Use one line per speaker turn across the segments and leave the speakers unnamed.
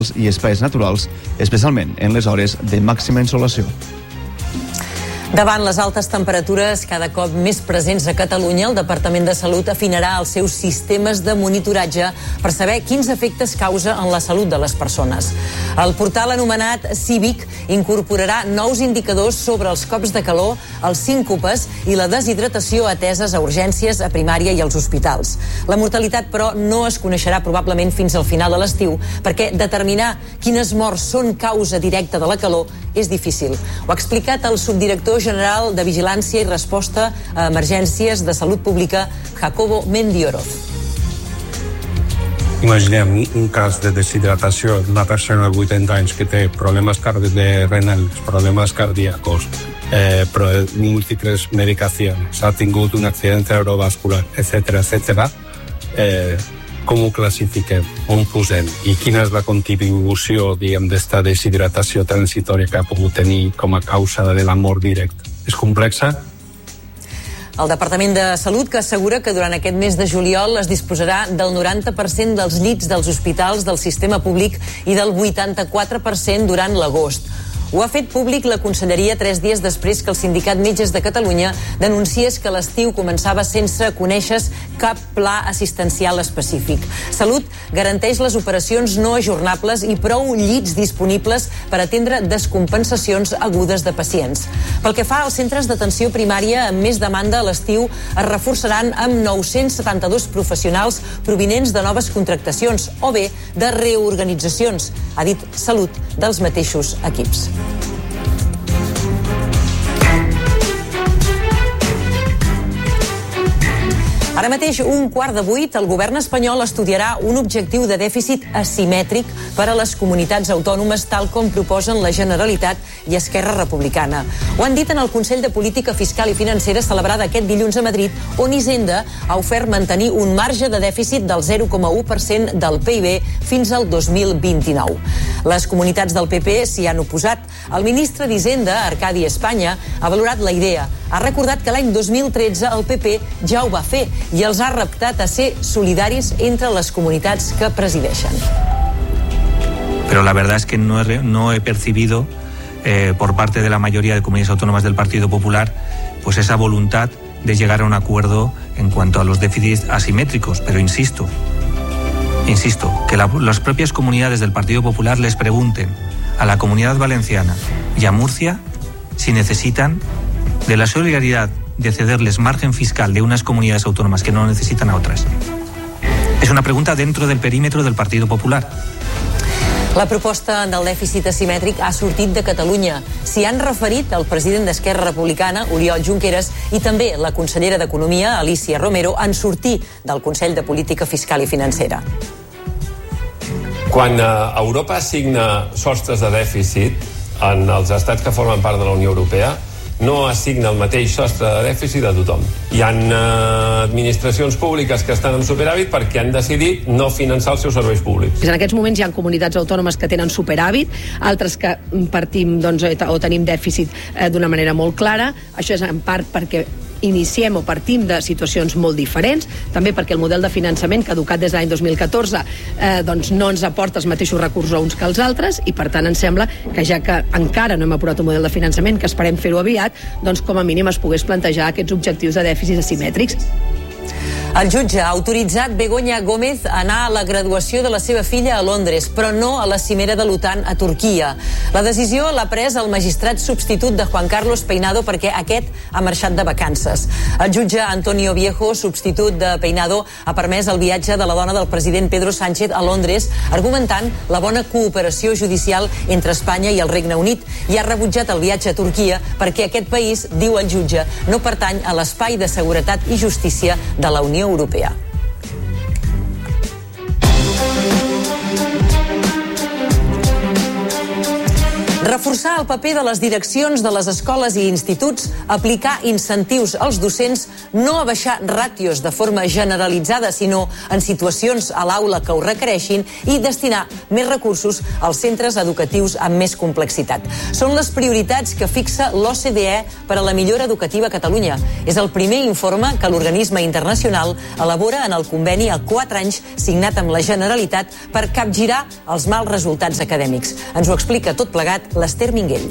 i espais naturals, especialment en les hores de màxima insolació.
Davant les altes temperatures cada cop més presents a Catalunya, el Departament de Salut afinarà els seus sistemes de monitoratge per saber quins efectes causa en la salut de les persones. El portal anomenat Cívic incorporarà nous indicadors sobre els cops de calor, els síncopes i la deshidratació ateses a urgències, a primària i als hospitals. La mortalitat, però, no es coneixerà probablement fins al final de l'estiu, perquè determinar quines morts són causa directa de la calor és difícil. Ho ha explicat el subdirector general de Vigilància i Resposta a Emergències de Salut Pública, Jacobo Mendioroz.
Imaginem un cas de deshidratació d'una persona de 80 anys que té problemes renals, problemes cardíacos, múltiples medicacions, ha tingut un accident cerebrovascular, etc. Com ho classifiquem, on posem i quina és la contribució, d'esta deshidratació transitòria que ha pogut tenir com a causa de la mort directa. És complexa?
El Departament de Salut, que assegura que durant aquest mes de juliol es disposarà del 90% dels llits dels hospitals del sistema públic i del 84% durant l'agost. Ho ha fet públic la Conselleria 3 dies després que el Sindicat Metges de Catalunya denunciés que l'estiu començava sense conèixer cap pla assistencial específic. Salut garanteix les operacions no ajornables i prou llits disponibles per atendre descompensacions agudes de pacients. Pel que fa als centres d'atenció primària amb més demanda a l'estiu, es reforçaran amb 972 professionals provinents de noves contractacions o bé de reorganitzacions, ha dit Salut, dels mateixos equips. Ara mateix, 7:15, el govern espanyol estudiarà un objectiu de dèficit asimètric per a les comunitats autònomes, tal com proposen la Generalitat i Esquerra Republicana. Ho han dit en el Consell de Política Fiscal i Financera celebrat aquest dilluns a Madrid, on Hisenda ha ofert mantenir un marge de dèficit del 0,1% del PIB fins al 2029. Les comunitats del PP s'hi han oposat. El ministre d'Hisenda, Arcadi Espanya, ha valorat la idea. Ha recordat que l'any 2013 el PP ja ho va fer i els ha reptat a ser solidaris entre les comunitats que presideixen.
Pero la verdad es que no he percibido por parte de la mayoría de comunidades autónomas del Partido Popular pues esa voluntad de llegar a un acuerdo en cuanto a los déficits asimétricos, pero insisto, que las propias comunidades del Partido Popular les pregunten a la Comunidad Valenciana y a Murcia si necesitan de la solidaridad de cederles margen fiscal de unas comunidades autónomas que no necesitan a otras. Es una pregunta dentro del perímetro del Partido Popular.
La proposta del dèficit asimètric ha sortit de Catalunya. S'hi han referit el president d'Esquerra Republicana, Oriol Junqueras, i també la consellera d'Economia, Alícia Romero, en sortir del Consell de Política Fiscal i Financera.
Quan Europa assigna sostres de dèficit en els estats que formen part de la Unió Europea, no assigna el mateix sostre de dèficit a tothom. Hi ha administracions públiques que estan en superàvit perquè han decidit no finançar els seus serveis públics.
En aquests moments hi ha comunitats autònomes que tenen superàvit, altres que partim o tenim dèficit d'una manera molt clara. Això és en part perquè iniciem o partim de situacions molt diferents, també perquè el model de finançament caducat des de l'any 2014 no ens aporta els mateixos recursos a uns que als altres, i per tant ens sembla que ja que encara no hem aprovat un model de finançament, que esperem fer-ho aviat, doncs com a mínim es pogués plantejar aquests objectius de dèficits asimètrics.
El jutge ha autoritzat Begoña Gómez a anar a la graduació de la seva filla a Londres, però no a la cimera de l'OTAN a Turquia. La decisió l'ha pres el magistrat substitut de Juan Carlos Peinado perquè aquest ha marxat de vacances. El jutge Antonio Viejo, substitut de Peinado, ha permès el viatge de la dona del president Pedro Sánchez a Londres, argumentant la bona cooperació judicial entre Espanya i el Regne Unit, i ha rebutjat el viatge a Turquia perquè aquest país, diu el jutge, no pertany a l'espai de seguretat i justícia de la Unió Europea. Reforçar Reforçar el paper de les direccions de les escoles i instituts, aplicar incentius als docents, no abaixar ràtios de forma generalitzada, sinó en situacions a l'aula que ho requereixin, i destinar més recursos als centres educatius amb més complexitat. Són les prioritats que fixa l'OCDE per a la millora educativa a Catalunya. És el primer informe que l'organisme internacional elabora en el conveni a 4 anys signat amb la Generalitat per capgirar els mals resultats acadèmics. Ens ho explica tot plegat l'Ester Minguell.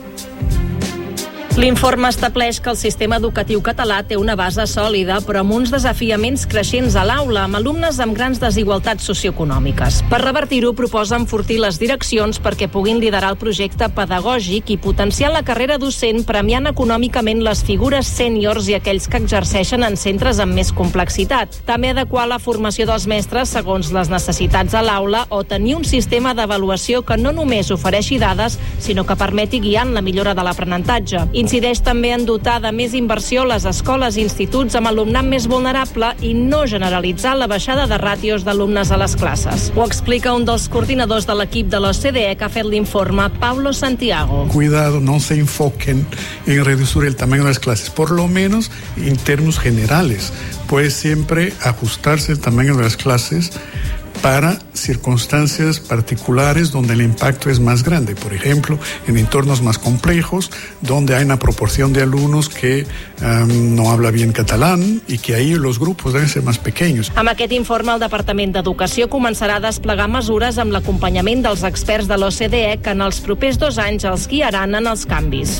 L'informe estableix que el sistema educatiu català té una base sòlida, però amb uns desafiaments creixents a l'aula, amb alumnes amb grans desigualtats socioeconòmiques. Per revertir-ho, proposa enfortir les direccions perquè puguin liderar el projecte pedagògic i potenciar la carrera docent, premiant econòmicament les figures sèniors i aquells que exerceixen en centres amb més complexitat. També adequar la formació dels mestres segons les necessitats a l'aula o tenir un sistema d'avaluació que no només ofereixi dades, sinó que permeti guiar en la millora de l'aprenentatge. Incideix també en dotar de més inversió les escoles i instituts amb alumnat més vulnerable i no generalitzar la baixada de ràtios d'alumnes a les classes. Ho explica un dels coordinadors de l'equip de l'OCDE que ha fet l'informe, Pablo Santiago.
Cuidado, no se enfoquen en reducir el tamaño de las clases, por lo menos en términos generales. Puede siempre ajustarse el tamaño de las clases para circunstancias particulares donde el impacto es más grande. Por ejemplo, en entornos más complejos, donde hay una proporción de alumnos que no habla bien catalán y que ahí los grupos deben ser más pequeños.
Amb aquest informe, el Departament d'Educació començarà a desplegar mesures amb l'acompanyament dels experts de l'OCDE que en els propers 2 anys els guiaran en els canvis.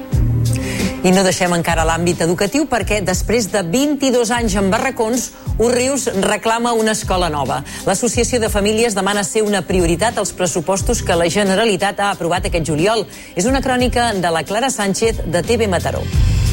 I no deixem encara l'àmbit educatiu perquè després de 22 anys en barracons, Urrius reclama una escola nova. L'Associació de Famílies demana ser una prioritat als pressupostos que la Generalitat ha aprovat aquest juliol. És una crònica de la Clara Sánchez de TV Mataró.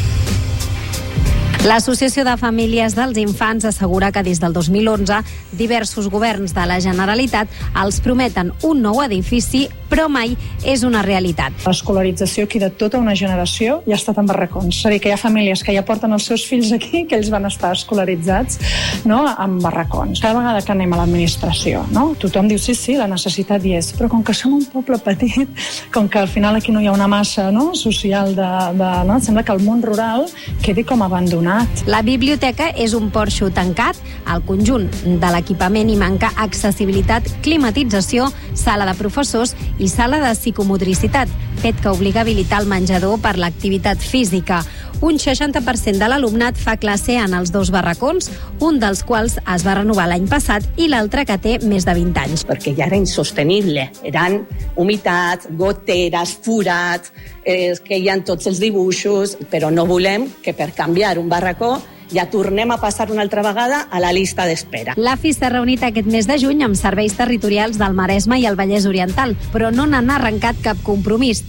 L'Associació de Famílies dels Infants assegura que des del 2011 diversos governs de la Generalitat els prometen un nou edifici, però mai és una realitat.
L'escolarització aquí de tota una generació ja ha estat en barracons. És a dir, que hi ha famílies que ja porten els seus fills aquí, que ells van estar escolaritzats, no, en barracons. Cada vegada que anem a l'administració, no, tothom diu sí, la necessitat hi és, però com que som un poble petit, com que al final aquí no hi ha una massa, no, social no, sembla que el món rural quedi com abandonat.
La biblioteca és un porxo tancat, al conjunt de l'equipament hi manca accessibilitat, climatització, sala de professors i sala de psicomotricitat, fet que obliga a habilitar el menjador per l'activitat física. Un 60% de l'alumnat fa classe en els 2 barracons, un dels quals es va renovar l'any passat i l'altre que té més de 20 anys.
Perquè ja era insostenible. Eren humitats, goteres, forats, que hi ha tots els dibuixos, però no volem que per canviar un barracó ja tornem a passar una altra vegada a la llista d'espera.
L'AFI s'ha reunit aquest mes de juny amb serveis territorials del Maresme i el Vallès Oriental, però no n'han arrencat cap compromís.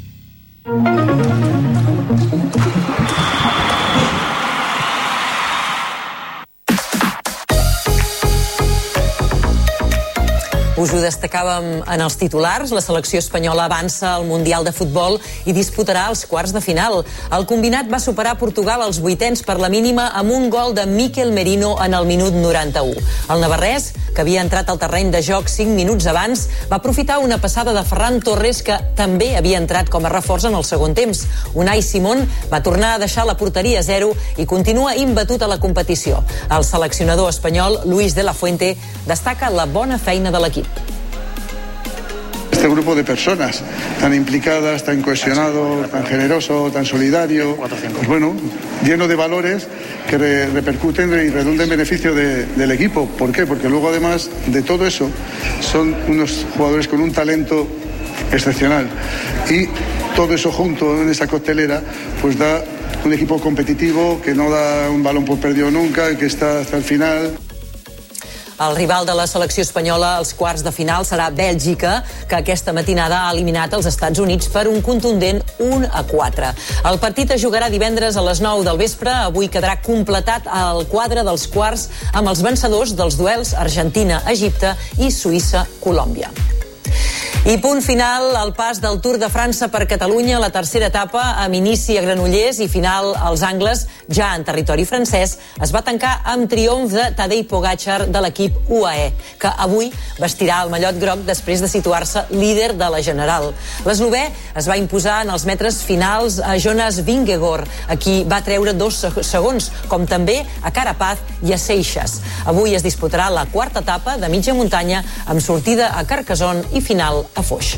Us ho destacàvem en els titulars. La selecció espanyola avança al Mundial de Futbol i disputarà els quarts de final. El combinat va superar Portugal als 8ens per la mínima amb un gol de Mikel Merino en el minut 91. El navarrès, que havia entrat al terreny de joc 5 minuts abans, va aprofitar una passada de Ferran Torres, que també havia entrat com a reforç en el segon temps. Unai Simón va tornar a deixar la porteria a 0 i continua imbatut a la competició. El seleccionador espanyol, Luis de la Fuente, destaca la bona feina de l'equip.
Este grupo de personas tan implicadas, tan cohesionado, tan generoso, tan solidario, pues bueno, lleno de valores que repercuten y redunden en beneficio del equipo. ¿Por qué? Porque luego, además de todo eso, son unos jugadores con un talento excepcional. Y todo eso junto en esa coctelera, pues da un equipo competitivo que no da un balón por perdido nunca, que está hasta el final.
El rival de la selecció espanyola als quarts de final serà Bèlgica, que aquesta matinada ha eliminat els Estats Units per un contundent 1-4. El partit es jugarà divendres a les 9 del vespre. Avui quedarà completat el quadre dels quarts amb els vencedors dels duels Argentina-Egipte i Suïssa-Colòmbia. I punt final al pas del Tour de França per Catalunya, la tercera etapa, amb inici a Granollers i final als Angles, ja en territori francès, es va tancar amb triomf de Tadej Pogačar de l'equip UAE, que avui vestirà el mallot groc després de situar-se líder de la General. L'eslovè es va imposar en els metres finals a Jonas Vingegaard, a qui va treure 2 segons, com també a Carapaz i a Seixas. Avui es disputarà la quarta etapa de mitja muntanya, amb sortida a Carcassonne i final a Foix.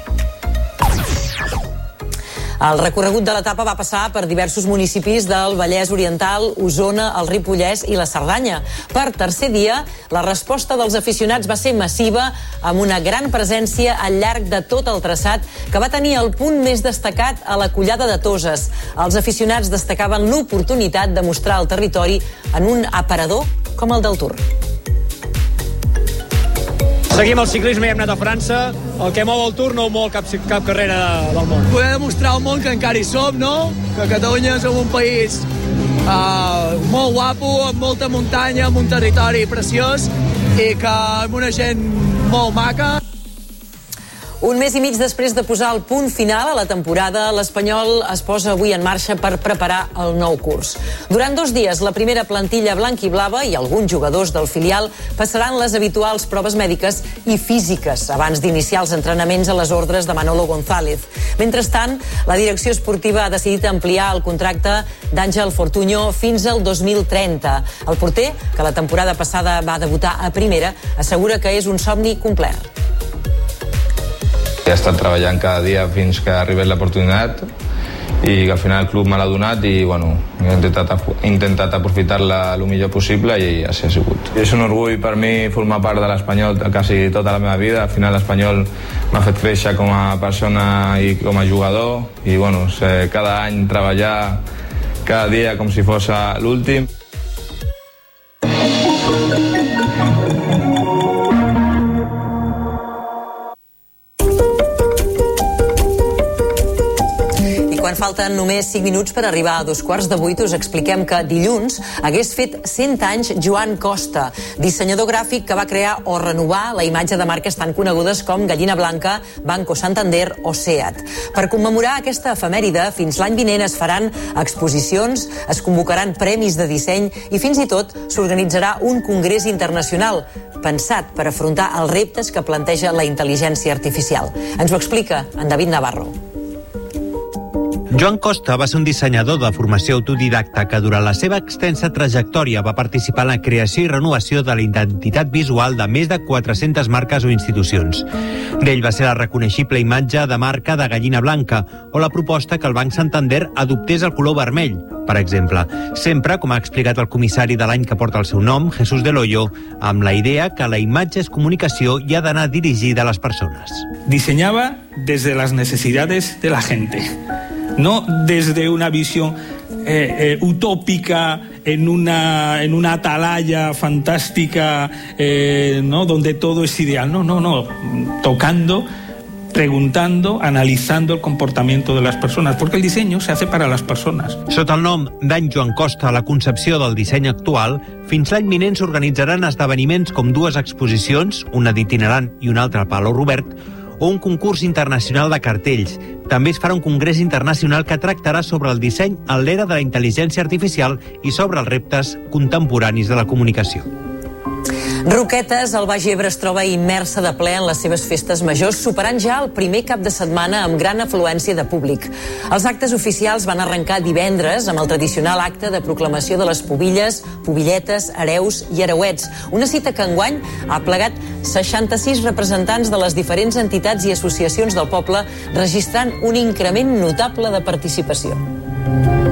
El recorregut de l'etapa va passar per diversos municipis del Vallès Oriental, Osona, el Ripollès i la Cerdanya. Per tercer dia, la resposta dels aficionats va ser massiva, amb una gran presència al llarg de tot el traçat, que va tenir el punt més destacat a la Collada de Toses. Els aficionats destacaven l'oportunitat de mostrar el territori en un aparador com el del Tour.
Seguim el ciclisme i hem anat a França. El que mou el Tour no ho mou cap carrera del món.
Poder demostrar al món que encara hi som, no? Que Catalunya som un país molt guapo, amb molta muntanya, amb un territori preciós i que amb una gent molt maca.
Un mes i mig després de posar el punt final a la temporada, l'Espanyol es posa avui en marxa per preparar el nou curs. Durant 2 dies, la primera plantilla blanc-i-blava i alguns jugadors del filial passaran les habituals proves mèdiques i físiques abans d'iniciar els entrenaments a les ordres de Manolo González. Mentrestant, la direcció esportiva ha decidit ampliar el contracte d'Àngel Fortuño fins al 2030. El porter, que la temporada passada va debutar a primera, assegura que és un somni complert.
He estat treballant cada dia fins que arribés l'oportunitat i que al final el club me l'ha donat i bueno, he intentat aprofitar-la el millor possible i així ha sigut. És un orgull per mi formar part de l'Espanyol quasi tota la meva vida. Al final l'Espanyol m'ha fet créixer com a persona i com a jugador i bueno, cada any treballar cada dia com si fos l'últim.
Quan falten només 5 minuts per arribar a 7:15, us expliquem que dilluns hagués fet 100 anys Joan Costa, dissenyador gràfic que va crear o renovar la imatge de marques tan conegudes com Gallina Blanca, Banco Santander o SEAT. Per commemorar aquesta efemèride, fins l'any vinent es faran exposicions, es convocaran premis de disseny i fins i tot s'organitzarà un congrés internacional pensat per afrontar els reptes que planteja la intel·ligència artificial. Ens ho explica en David Navarro.
Joan Costa va ser un dissenyador de formació autodidacta que durant la seva extensa trajectòria va participar en la creació i renovació de la identitat visual de més de 400 marques o institucions. D'ell va ser la reconeixible imatge de marca de Gallina Blanca o la proposta que el Banc Santander adoptés el color vermell, per exemple. Sempre, com ha explicat el comissari de l'any que porta el seu nom, Jesús Del Hoyo, amb la idea que la imatge és comunicació i ha d'anar dirigida a les persones.
Diseñaba desde las necesidades de la gente. No desde una visión utópica en una atalaya fantástica, ¿no? Donde todo es ideal. No. Tocando, preguntando, analizando el comportamiento de las personas, porque el diseño se hace para las personas.
Sota el nom d'en Joan Costa, la concepció del disseny actual, fins l'any vinent s'organitzaran esdeveniments com 2 exposicions, una d'itinerant i una altra a Palau Robert, o un concurs internacional de cartells. També es farà un congrés internacional que tractarà sobre el disseny en l'era de la intel·ligència artificial i sobre els reptes contemporanis de la comunicació.
Roquetes, el Baix Ebre es troba immersa de ple en les seves festes majors, superant ja el primer cap de setmana amb gran afluència de públic. Els actes oficials van arrencar divendres amb el tradicional acte de proclamació de les pubilles, pubilletes, hereus i hereuets. Una cita que enguany ha plegat 66 representants de les diferents entitats i associacions del poble, registrant un increment notable de participació.